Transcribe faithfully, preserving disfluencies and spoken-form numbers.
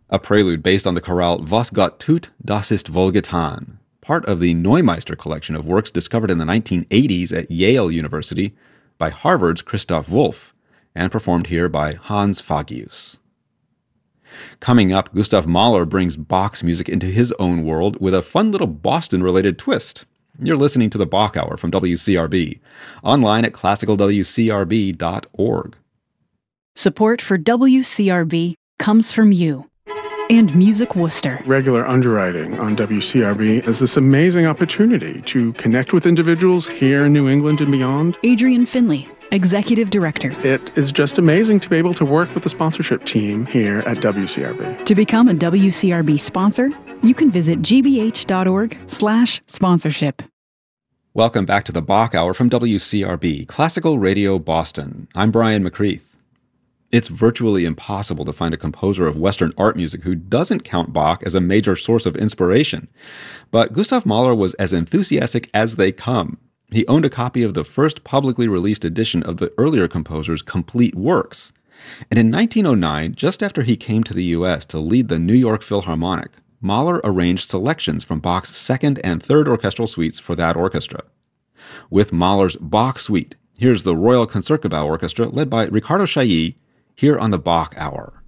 a prelude based on the chorale Was Gott tut, das ist wohlgetan, part of the Neumeister collection of works discovered in the nineteen eighties at Yale University by Harvard's Christoph Wolff, and performed here by Hans Fagius. Coming up, Gustav Mahler brings Bach's music into his own world with a fun little Boston-related twist. You're listening to the Bach Hour from W C R B, online at classical w c r b dot org. Support for W C R B comes from you and Music Worcester. Regular underwriting on W C R B is this amazing opportunity to connect with individuals here in New England and beyond. Adrian Finley, Executive Director. It is just amazing to be able to work with the sponsorship team here at W C R B. To become a W C R B sponsor, you can visit g b h dot org slash sponsorship. Welcome back to the Bach Hour from W C R B, Classical Radio Boston. I'm Brian McCreath. It's virtually impossible to find a composer of Western art music who doesn't count Bach as a major source of inspiration. But Gustav Mahler was as enthusiastic as they come. He owned a copy of the first publicly released edition of the earlier composer's complete works. And in nineteen oh nine, just after he came to the U S to lead the New York Philharmonic, Mahler arranged selections from Bach's second and third orchestral suites for that orchestra. With Mahler's Bach Suite, here's the Royal Concertgebouw Orchestra led by Riccardo Chailly, here on the Bach Hour.